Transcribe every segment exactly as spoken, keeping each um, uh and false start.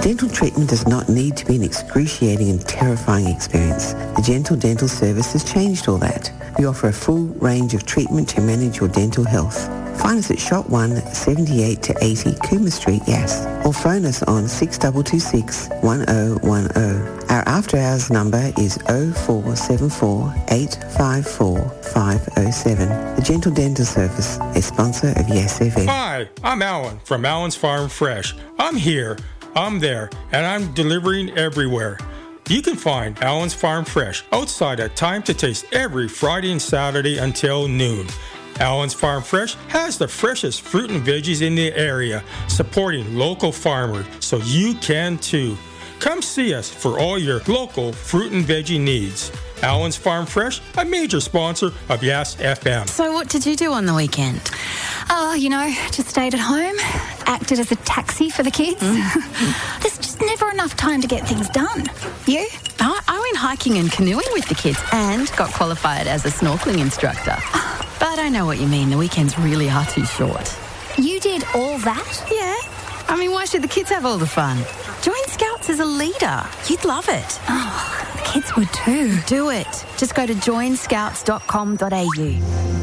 Dental treatment does not need to be an excruciating and terrifying experience. The Gentle Dental Service has changed all that. We offer a full range of treatment to manage your dental health. Find us at Shop one, seventy-eight to eighty Cooma Street, Yass, or phone us on six two two six, one oh one oh. Our after-hours number is oh four seven four, eight five four, five oh seven. The Gentle Dental Service, a sponsor of Yes F M. Hi, I'm Alan from Alan's Farm Fresh. I'm here, I'm there, and I'm delivering everywhere. You can find Alan's Farm Fresh outside at Time to Taste every Friday and Saturday until noon. Alan's Farm Fresh has the freshest fruit and veggies in the area, supporting local farmers, so you can too. Come see us for all your local fruit and veggie needs. Alan's Farm Fresh, a major sponsor of Yes F M. So what did you do on the weekend? Oh, you know, just stayed at home, acted as a taxi for the kids. Mm. There's just never enough time to get things done. You? I, I went hiking and canoeing with the kids and got qualified as a snorkeling instructor. But I know what you mean. The weekends really are too short. You did all that? Yeah. I mean, why should the kids have all the fun? Join Scouts as a leader. You'd love it. Oh, the kids would too. Do it. Just go to join scouts dot com dot a u.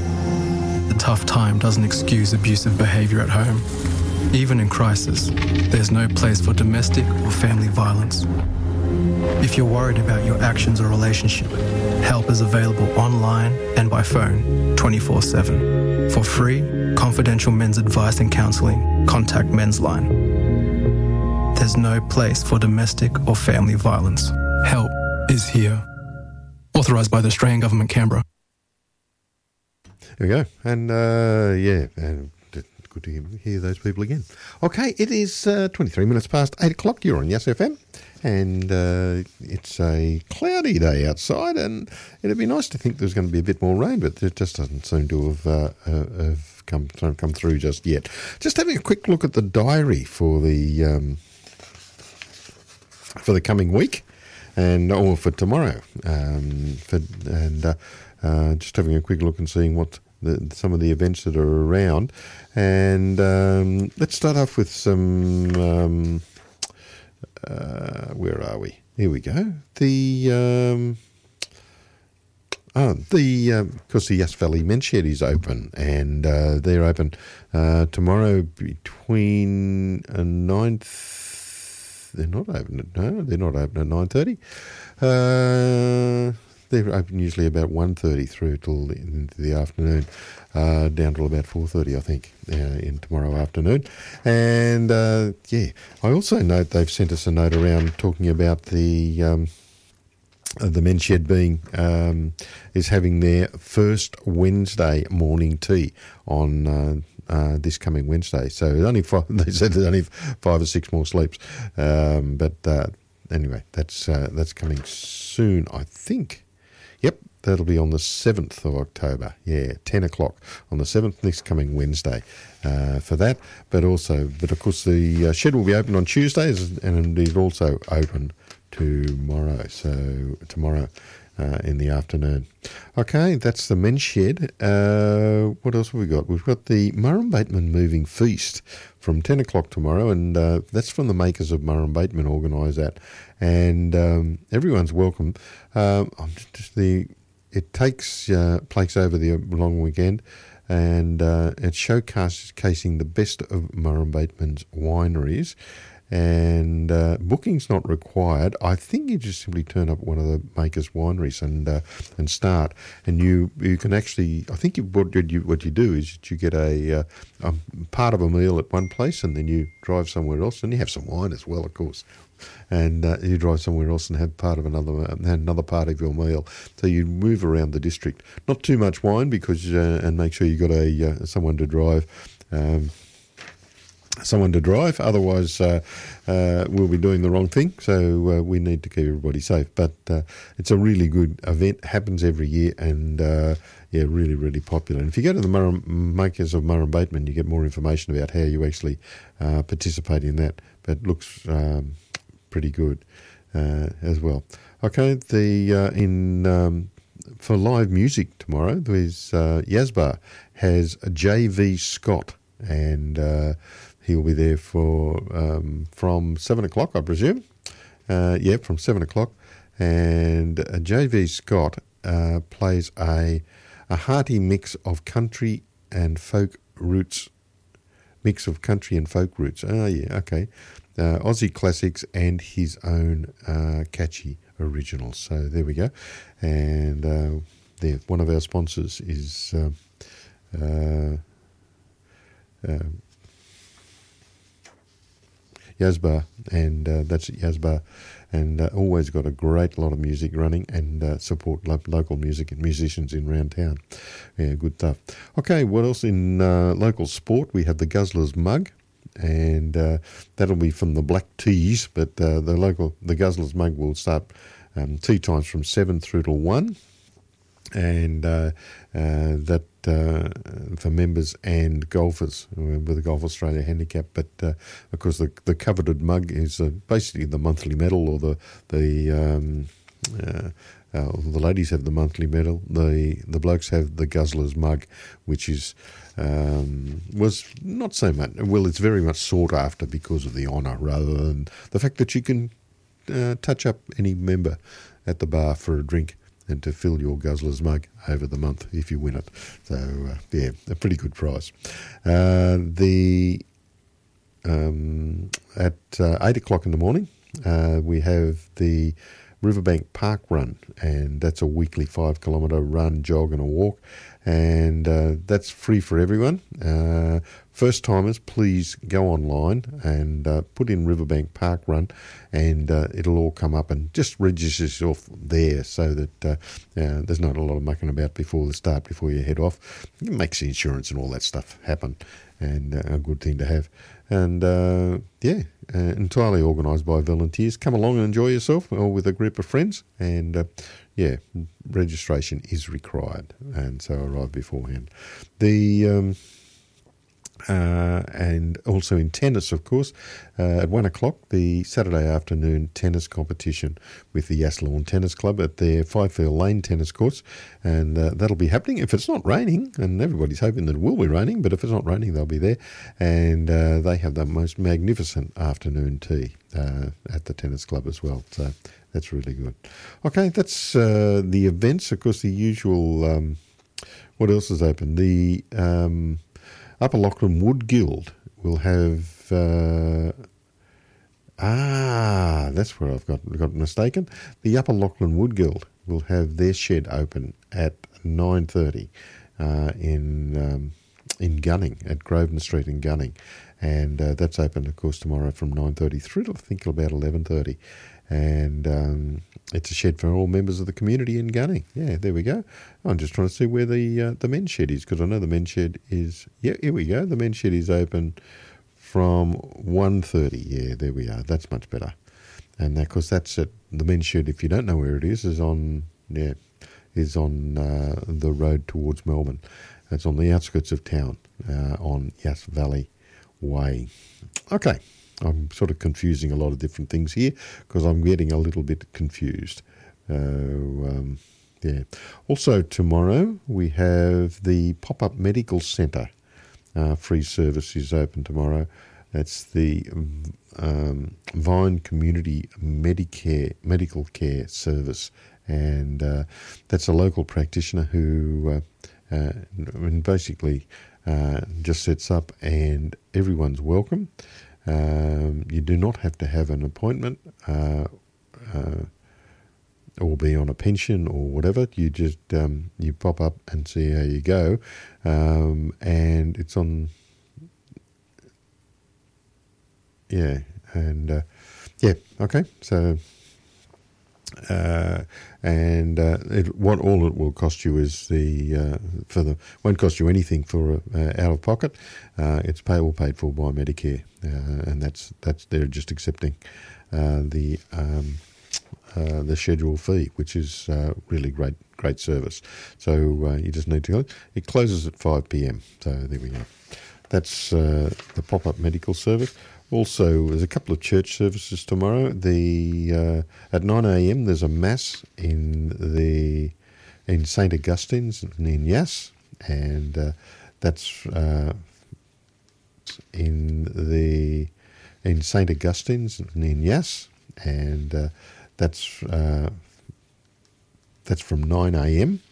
A tough time doesn't excuse abusive behaviour at home. Even in crisis, there's no place for domestic or family violence. If you're worried about your actions or relationship, help is available online and by phone twenty-four seven. For free, confidential men's advice and counselling, contact Men's Line. There's no place for domestic or family violence. Help is here. Authorised by the Australian Government, Canberra. There we go. And, uh, yeah, and good to hear, hear those people again. Okay, it is uh, twenty-three minutes past eight o'clock. You're on Yes F M. And uh, it's a cloudy day outside, and it'd be nice to think there's going to be a bit more rain, but it just doesn't seem to have, uh, uh, have come come through just yet. Just having a quick look at the diary for the um, for the coming week, and or for tomorrow, um, for, and uh, uh, just having a quick look and seeing what the, some of the events that are around, and um, let's start off with some. Um, Uh, where are we? Here we go. The um, oh, the um, of course the Yass Valley Men's Shed is open, and uh, they're open uh, tomorrow between uh, nine. Th- they're not open. At, no, they're not open at nine thirty. Uh, they're open usually about one thirty through till the, into the afternoon, uh, down till about four thirty, I think, uh, in tomorrow afternoon. And, uh, yeah, I also note they've sent us a note around talking about the um, uh, the Men's Shed being, um, is having their first Wednesday morning tea on uh, uh, this coming Wednesday. So only five, they said there's only five or six more sleeps. Um, but uh, anyway, that's uh, that's coming soon, I think. Yep, that'll be on the seventh of October. Yeah, ten o'clock on the seventh, next coming Wednesday uh, for that. But also, but of course, the uh, shed will be open on Tuesdays and indeed also open tomorrow. So tomorrow uh, in the afternoon. Okay, that's the Men's Shed. Uh, what else have we got? We've got the Murrum Bateman Moving Feast from ten o'clock tomorrow, and uh, that's from the makers of Murrum Bateman organise that. And um, everyone's welcome. Um, I'm just the it takes uh, place over the long weekend, and uh, it's showcasing the best of Murrum Bateman's wineries. And uh, booking's not required. I think you just simply turn up at one of the makers' wineries and uh, and start. And you you can actually, I think you, what you what you do is you get a, uh, a part of a meal at one place, and then you drive somewhere else, and you have some wine as well, of course. And uh, you drive somewhere else and have part of another another part of your meal. So you move around the district. Not too much wine, because uh, and make sure you got a uh, someone to drive. Um, someone to drive, otherwise uh, uh, we'll be doing the wrong thing, so uh, we need to keep everybody safe. But uh, it's a really good event, happens every year, and uh, yeah, really, really popular. And if you go to the Murrum, makers of Murrum Bateman, you get more information about how you actually uh, participate in that, but it looks um, pretty good uh, as well. Okay, the uh, in um, for live music tomorrow, there's uh, Yazbar has J V Scott, and uh, he'll be there for um, from seven o'clock, I presume. Uh, yeah, from seven o'clock. And uh, J V Scott uh, plays a a hearty mix of country and folk roots, mix of country and folk roots. Oh, yeah, okay. Uh, Aussie classics and his own uh, catchy originals. So there we go. And uh, there, one of our sponsors is uh, uh, uh, Yazbar, and uh, that's Yazbar, and uh, always got a great lot of music running and uh, support lo- local music and musicians in round town. Yeah, good stuff. Okay, what else in uh, local sport? We have the Guzzlers mug, and uh, that'll be from the Black Tees, but uh, the local the Guzzlers mug will start um, tea times from seven through to one, and uh, uh, that uh, for members and golfers with the Golf Australia handicap. But uh, of course, the the coveted mug is uh, basically the monthly medal, or the the um, uh, uh, the ladies have the monthly medal. The the blokes have the Guzzlers mug, which is um, was not so much. Well, it's very much sought after because of the honour, rather than the fact that you can uh, touch up any member at the bar for a drink and to fill your Guzzlers mug over the month if you win it. So, uh, yeah, a pretty good prize. Uh, the um, At uh, eight o'clock in the morning, uh, we have the Riverbank Park Run, and that's a weekly five-kilometre run, jog and a walk, and uh, that's free for everyone. Uh, First-timers, please go online and uh, put in Riverbank Park Run, and uh, it'll all come up, and just register yourself there so that uh, uh, there's not a lot of mucking about before the start, before you head off. It makes the insurance and all that stuff happen, and uh, a good thing to have. And, uh, yeah, uh, entirely organised by volunteers. Come along and enjoy yourself, or with a group of friends, and, uh, yeah, registration is required, and so arrive beforehand. The... Um, Uh, and also in tennis, of course, uh, at one o'clock, the Saturday afternoon tennis competition with the Yass Lawn Tennis Club at their Fifield Lane tennis courts, and uh, that'll be happening if it's not raining, and everybody's hoping that it will be raining, but if it's not raining, they'll be there, and uh, they have the most magnificent afternoon tea uh, at the tennis club as well, so that's really good. Okay, that's uh, the events, of course, the usual, um, what else is open? The... Um, Upper Lachlan Wood Guild will have... Uh, ah, that's where I've got, got mistaken. The Upper Lachlan Wood Guild will have their shed open at nine thirty uh, in um, in Gunning, at Grosvenor Street in Gunning. And uh, that's open, of course, tomorrow from nine thirty through to, I think, about eleven thirty. And um, it's a shed for all members of the community in Gunning. Yeah, there we go. I'm just trying to see where the uh, the men's shed is, because I know the men's shed is... Yeah, here we go. The men's shed is open from one thirty. Yeah, there we are. That's much better. And of course, that's at the men's shed. If you don't know where it is, is on yeah, is on uh, the road towards Melbourne. It's on the outskirts of town, uh, on Yass Valley Way. Okay. I'm sort of confusing a lot of different things here because I'm getting a little bit confused. Uh, um, yeah. Also tomorrow we have the Pop-Up Medical Centre. Uh, free service is open tomorrow. That's the um, Vine Community Medicare Medical Care Service, and uh, that's a local practitioner who uh, uh, and basically uh, just sets up, and everyone's welcome. Um, you do not have to have an appointment uh, uh, or be on a pension or whatever. You just um, you pop up and see how you go, um, and it's on. Yeah, and uh, yeah, okay. So, uh, and uh, it, what all it will cost you is the uh, for the won't cost you anything for uh, out of pocket. Uh, it's pay all paid for by Medicare, uh, and that's that's they're just accepting uh, the um, uh, the schedule fee, which is uh, really great great service. So uh, you just need to go. It closes at five p.m. So there we go. That's uh, the pop-up medical service. Also, there's a couple of church services tomorrow. The uh, at nine a.m. there's a mass in the in Saint Augustine's in Yass, and uh, that's uh, in the in Saint Augustine's in Yass, and uh, that's uh, that's from nine a.m.